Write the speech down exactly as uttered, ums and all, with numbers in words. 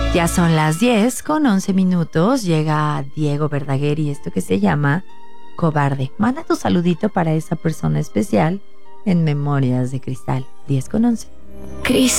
Ya son las diez con once minutos. Llega Diego Verdaguer y esto que se llama Cobarde. Manda tu saludito para esa persona especial en Memorias de Cristal. diez con once. Cristal.